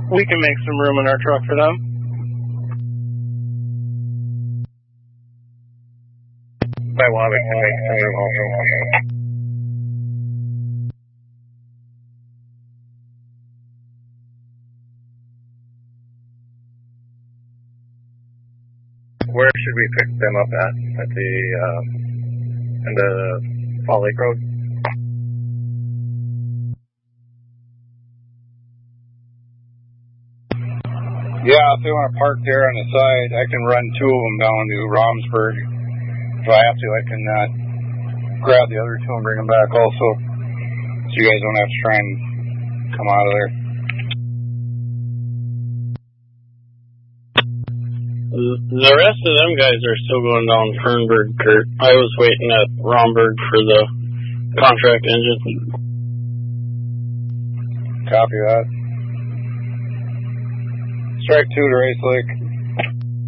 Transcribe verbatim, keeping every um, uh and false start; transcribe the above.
We can make some room in our truck for them. By one, we can make some room also. Where should we pick them up at? At the, uh, in the Fall Lake Road? Yeah, if they want to park there on the side, I can run two of them down to Romsburg. If I have to, I can uh, grab the other two and bring them back also. So you guys don't have to try and come out of there. The rest of them guys are still going down Fernburg, Kurt. I was waiting at Romberg for the contract engine. Copy that. Strike two to Race Lake.